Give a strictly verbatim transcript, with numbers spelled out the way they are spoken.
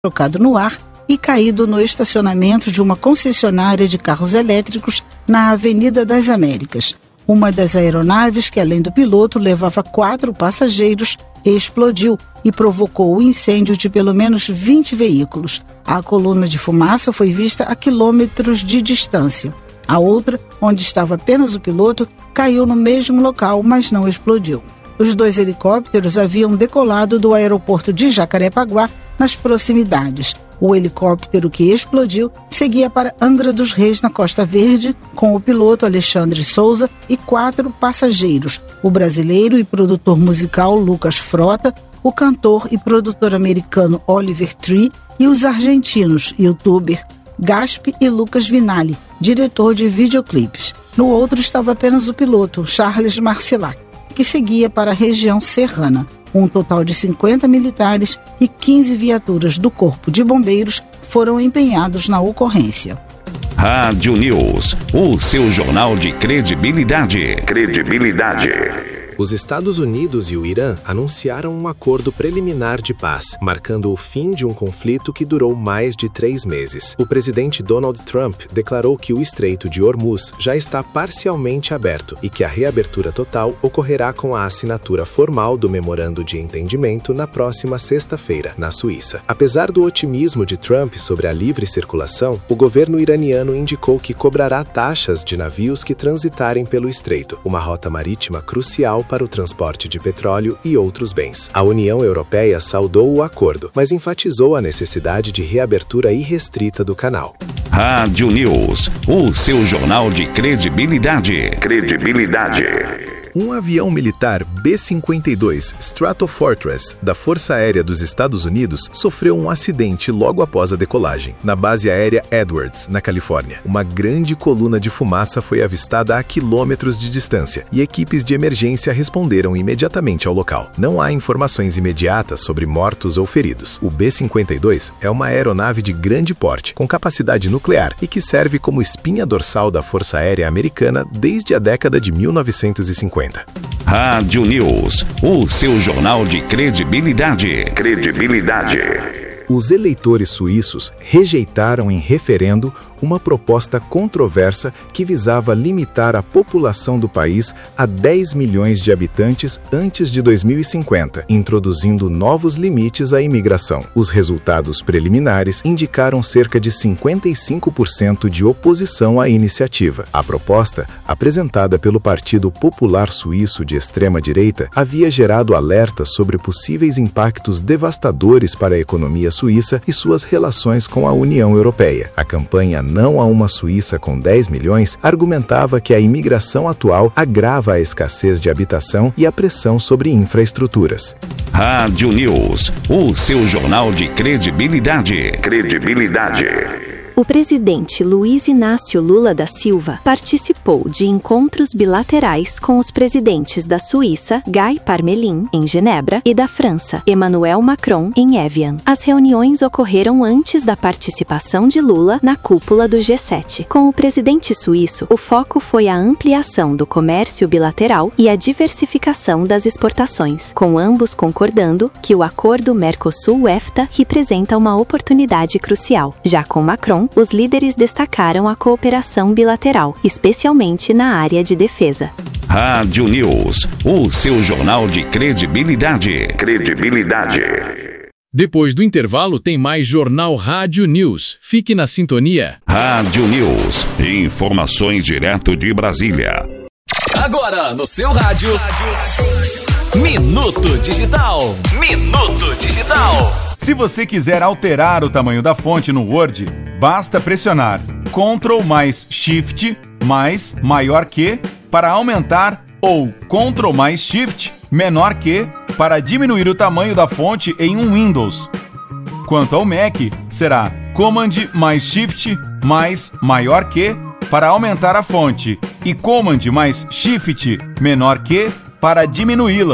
trocado no ar e caído no estacionamento de uma concessionária de carros elétricos na Avenida das Américas. Uma das aeronaves, que além do piloto levava quatro passageiros, explodiu e provocou o incêndio de pelo menos vinte veículos. A coluna de fumaça foi vista a quilômetros de distância. A outra, onde estava apenas o piloto, caiu no mesmo local, mas não explodiu. Os dois helicópteros haviam decolado do aeroporto de Jacarepaguá, nas proximidades. O helicóptero que explodiu seguia para Angra dos Reis, na Costa Verde, com o piloto Alexandre Souza e quatro passageiros, o brasileiro e produtor musical Lucas Frota, o cantor e produtor americano Oliver Tree e os argentinos, youtuber Gasp e Lucas Vinali, diretor de videoclipes. No outro estava apenas o piloto, Charles Marcilac, que seguia para a região serrana. Um total de cinquenta militares e quinze viaturas do Corpo de Bombeiros foram empenhados na ocorrência. Rádio News, o seu jornal de credibilidade. Credibilidade. Os Estados Unidos e o Irã anunciaram um acordo preliminar de paz, marcando o fim de um conflito que durou mais de três meses. O presidente Donald Trump declarou que o Estreito de Hormuz já está parcialmente aberto e que a reabertura total ocorrerá com a assinatura formal do memorando de entendimento na próxima sexta-feira, na Suíça. Apesar do otimismo de Trump sobre a livre circulação, o governo iraniano indicou que cobrará taxas de navios que transitarem pelo Estreito, uma rota marítima crucial para o transporte de petróleo e outros bens. A União Europeia saudou o acordo, mas enfatizou a necessidade de reabertura irrestrita do canal. Rádio News, o seu jornal de credibilidade. Credibilidade. Um avião militar B cinquenta e dois Stratofortress da Força Aérea dos Estados Unidos sofreu um acidente logo após a decolagem, na base aérea Edwards, na Califórnia. Uma grande coluna de fumaça foi avistada a quilômetros de distância e equipes de emergência responderam imediatamente ao local. Não há informações imediatas sobre mortos ou feridos. O B cinquenta e dois é uma aeronave de grande porte, com capacidade nuclear e que serve como espinha dorsal da Força Aérea Americana desde a década de mil novecentos e cinquenta. Rádio News, o seu jornal de credibilidade. Credibilidade. Os eleitores suíços rejeitaram em referendo uma proposta controversa que visava limitar a população do país a dez milhões de habitantes antes de dois mil e cinquenta, introduzindo novos limites à imigração. Os resultados preliminares indicaram cerca de cinquenta e cinco por cento de oposição à iniciativa. A proposta, apresentada pelo Partido Popular Suíço de extrema-direita, havia gerado alertas sobre possíveis impactos devastadores para a economia suíça e suas relações com a União Europeia. A campanha Não a uma Suíça com dez milhões argumentava que a imigração atual agrava a escassez de habitação e a pressão sobre infraestruturas. Rádio News, o seu jornal de credibilidade. Credibilidade. O presidente Luiz Inácio Lula da Silva participou de encontros bilaterais com os presidentes da Suíça, Guy Parmelin, em Genebra, e da França, Emmanuel Macron, em Evian. As reuniões ocorreram antes da participação de Lula na cúpula do G sete. Com o presidente suíço, o foco foi a ampliação do comércio bilateral e a diversificação das exportações, com ambos concordando que o acordo Mercosul-E F T A representa uma oportunidade crucial. Já com Macron, os líderes destacaram a cooperação bilateral, especialmente na área de defesa. Rádio News, o seu jornal de credibilidade. Credibilidade. Depois do intervalo tem mais Jornal Rádio News. Fique na sintonia. Rádio News, informações direto de Brasília. Agora no seu rádio, Minuto Digital. Minuto Digital. Se você quiser alterar o tamanho da fonte no Word, basta pressionar Ctrl mais Shift mais maior que para aumentar ou Ctrl mais Shift menor que para diminuir o tamanho da fonte em um Windows. Quanto ao Mac, será Command mais Shift mais maior que para aumentar a fonte e Command mais Shift menor que para diminuí-la.